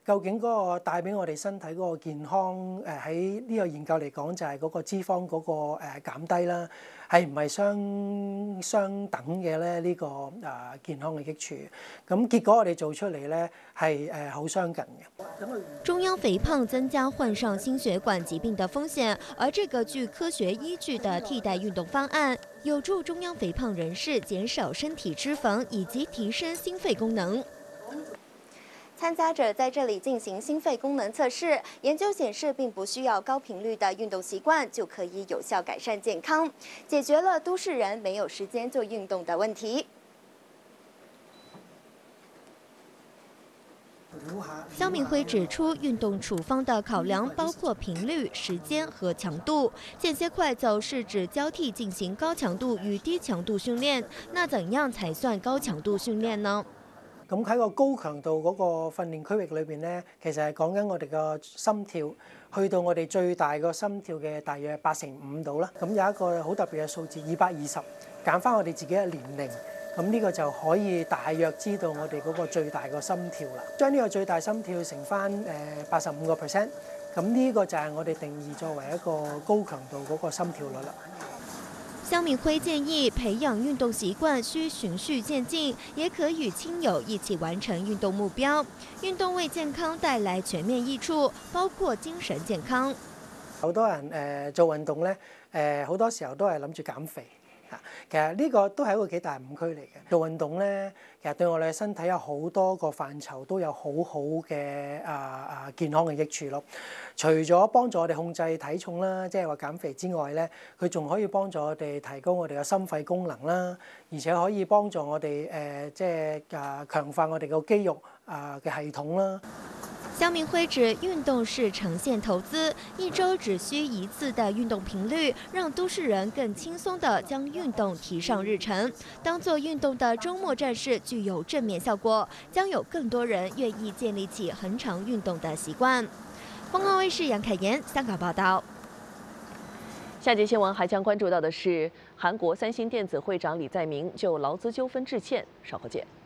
究竟嗰個帶俾我哋身體嗰個健康喺呢個研究嚟講就係嗰個脂肪嗰個減低啦，係唔係相等嘅咧？呢個健康嘅益處，咁結果我哋做出嚟咧係好相近嘅。 中央肥胖增加患上心血管疾病的風險，而這個具科學依據的替代運動方案，有助中央肥胖人士減少身體脂肪以及提升心肺功能。參加者在這裡進行心肺功能測試，研究顯示並不需要高頻率的運動習慣就可以有效改善健康，解決了都市人沒有時間做運動的問題。肖明輝指出，運動處方的考量包括頻率、時間和強度。間歇快走是指交替進行高強度與低強度訓練，那怎樣才算高強度訓練呢？ 咁喺個高強度嗰個訓練區域裏邊咧，其實係講緊我哋個心跳，去到我哋最大個心跳嘅大約85度啦。咁有一個好特別嘅數字220，減翻我哋自己嘅年齡，咁呢個就可以大約知道我哋嗰個最大個心跳啦。將呢個最大心跳乘翻85%，咁呢個就係我哋定義作為一個高強度嗰個心跳率啦。 肖明輝建議培養運動習慣需循序漸進，也可與親友一起完成運動目標。運動為健康帶來全面益處，包括精神健康。 好多人做運動咧，好多時候都係諗住減肥。其實呢個都係一個幾大誤區嚟嘅。做運動咧，其實對我哋嘅身體有好多個範疇都有好好嘅健康嘅益處咯。除咗幫助我哋控制體重啦，即係話減肥之外咧，佢仲可以幫助我哋提高我哋嘅心肺功能啦，而且可以幫助我哋即係強化我哋個肌肉嘅系統啦。 肖明輝指，運動是長線投資，一週只需一次的運動頻率，讓都市人更輕鬆地將運動提上日程。當做運動的週末戰士具有正面效果，將有更多人願意建立起恆常運動的習慣。香港衛視楊凱妍香港報道。 下節新聞還將關注到的是，韓國三星電子會長李在明就勞資糾紛致歉，稍後見。